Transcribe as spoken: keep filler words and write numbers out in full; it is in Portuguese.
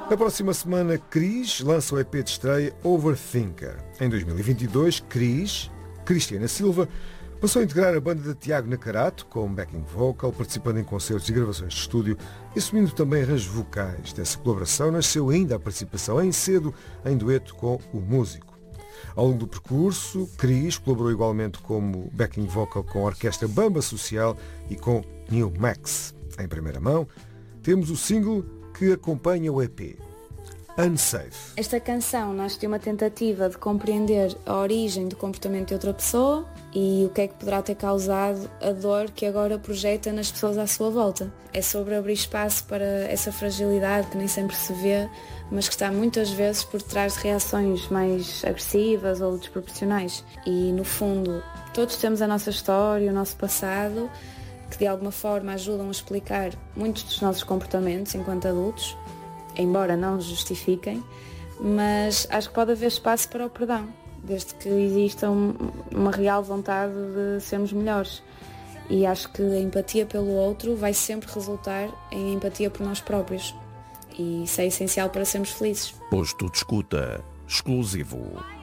Na próxima semana, Cris lança o E P de estreia Overthinker. Em dois mil e vinte e dois, Cris, Cristiana Silva, passou a integrar a banda de Tiago Nacarato como backing vocal, participando em concertos e gravações de estúdio e assumindo também arranjos vocais. Dessa colaboração nasceu ainda a participação em cedo em dueto com o músico. Ao longo do percurso, Cris colaborou igualmente como backing vocal com a Orquestra Bamba Social e com Neil Max. Em primeira mão, temos o single que acompanha o E P, Unsafe. Esta canção nasce de uma tentativa de compreender a origem do comportamento de outra pessoa e o que é que poderá ter causado a dor que agora projeta nas pessoas à sua volta. É sobre abrir espaço para essa fragilidade que nem sempre se vê, mas que está muitas vezes por trás de reações mais agressivas ou desproporcionais. E, no fundo, todos temos a nossa história, o nosso passado, que de alguma forma ajudam a explicar muitos dos nossos comportamentos enquanto adultos, embora não os justifiquem, mas acho que pode haver espaço para o perdão, desde que exista um, uma real vontade de sermos melhores. E acho que a empatia pelo outro vai sempre resultar em empatia por nós próprios. E isso é essencial para sermos felizes. Posto de escuta exclusivo.